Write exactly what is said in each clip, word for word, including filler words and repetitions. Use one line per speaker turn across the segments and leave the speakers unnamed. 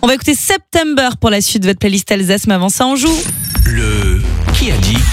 On va écouter September pour la suite de votre playlist Alsace, mais avant ça, on joue.
Le Qui a dit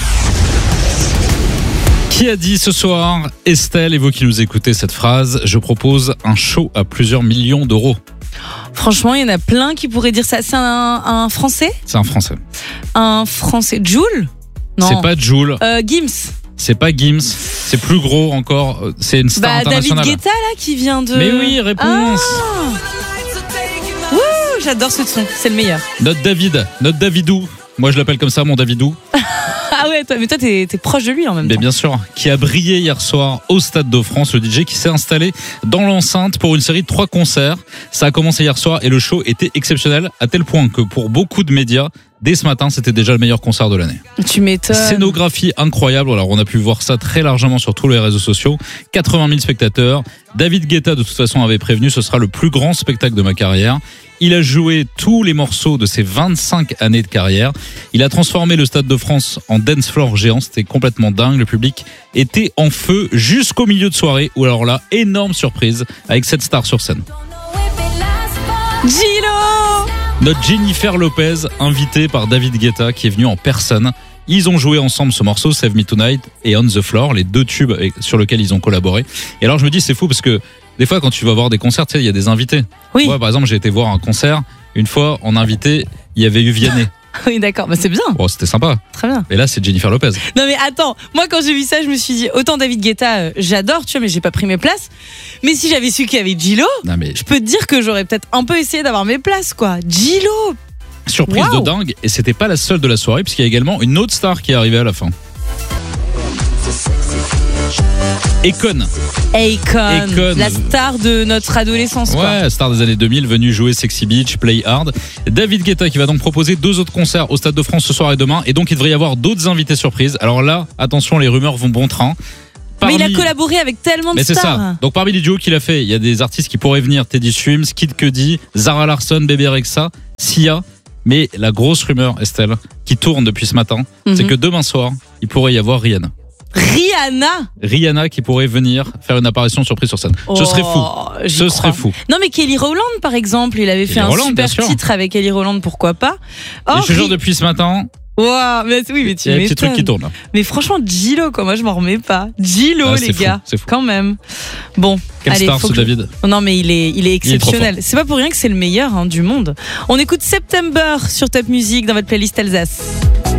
Qui a dit ce soir, Estelle, et vous qui nous écoutez cette phrase, je propose un show à plusieurs millions d'euros.
Franchement, il y en a plein qui pourraient dire ça. C'est un, un Français
C'est un Français.
Un Français. Jul Non.
C'est pas Jul,
Euh, Gims.
c'est pas Gims, c'est plus gros encore, c'est une star
Bah, David
internationale.
Guetta, là, qui vient de...
Mais oui, réponse.
Ah. Wouh, j'adore ce son, c'est le meilleur.
Notre David, notre Davidou, moi je l'appelle comme ça, mon Davidou.
Ah ouais, toi, mais toi, t'es, t'es proche de lui en même
Mais
temps.
bien sûr, qui a brillé hier soir au Stade de France, le D J qui s'est installé dans l'enceinte pour une série de trois concerts. Ça a commencé hier soir et le show était exceptionnel à tel point que pour beaucoup de médias, dès ce matin, c'était déjà le meilleur concert de l'année.
Tu m'étonnes.
Scénographie incroyable, alors on a pu voir ça très largement sur tous les réseaux sociaux. quatre-vingt mille spectateurs. David Guetta de toute façon avait prévenu, ce sera le plus grand spectacle de ma carrière. Il a joué tous les morceaux de ses vingt-cinq années de carrière. Il a transformé le Stade de France en dance floor géant. C'était complètement dingue. Le public était en feu jusqu'au milieu de soirée. Ou alors là, énorme surprise avec cette star sur scène.
Gilo.
Notre Jennifer Lopez, invitée par David Guetta, qui est venu en personne. Ils ont joué ensemble ce morceau, Save Me Tonight et On The Floor, les deux tubes sur lesquels ils ont collaboré. Et alors je me dis, c'est fou parce que des fois, quand tu vas voir des concerts, tu sais, il y a des invités.
Oui.
Moi, par exemple, j'ai été voir un concert. Une fois, en invité, il y avait eu Vianney.
Oui, d'accord, bah, c'est bien.
Bon, c'était sympa.
Très bien.
Et là, c'est Jennifer Lopez.
Non mais attends, moi quand j'ai vu ça, je me suis dit, autant David Guetta, euh, j'adore, tu vois, mais j'ai pas pris mes places. Mais si j'avais su qu'il y avait Gilo,
Non, mais
je peux te dire que j'aurais peut-être un peu essayé d'avoir mes places, quoi. Gilo.
surprise
Wow.
de dingue. Et c'était pas la seule de la soirée, puisqu'il y a également une autre star qui est arrivée à la fin. Akon.
Akon,
Akon.
la star de notre adolescence, quoi.
Ouais, star des années deux mille, venu jouer Sexy Beach, Play Hard. David Guetta qui va donc proposer deux autres concerts au Stade de France ce soir et demain. Et donc, il devrait y avoir d'autres invités surprises. Alors là, attention, les rumeurs vont bon train.
Mais il a
Parmi-
collaboré avec tellement de
Mais c'est
stars.
ça. Donc parmi les duos qu'il a fait, il y a des artistes qui pourraient venir, Teddy Swims, Kid Cudi, Zara Larsson, Bebe Rexha, Sia. Mais la grosse rumeur, Estelle, qui tourne depuis ce matin,
Mhm.
c'est que demain soir, il pourrait y avoir Rihanna.
Rihanna.
Rihanna qui pourrait venir faire une apparition surprise sur scène. Ce serait fou.
Oh, j'y
Ce
crois.
serait fou.
Non mais Kelly Rowland par exemple, il avait fait un
Rowland, bien
super
sûr.
titre avec Kelly Rowland, pourquoi pas. Oh,
Et je te jure,
Ri-
depuis ce matin,
Wow, mais oui, mais tu
il y a des petits trucs qui
m'étonnes.
tournent là.
Mais franchement, Gilo, quoi, moi je m'en remets pas. Gilo,
Ah,
les
c'est fou,
gars,
c'est fou.
quand même. Bon,
Quelle
allez,
star
faut
ce
que-
David.
Non mais il est, il est
Il est trop
exceptionnel. C'est pas pour rien que c'est le meilleur hein, du monde. On écoute September sur Top Music dans votre playlist Alsace.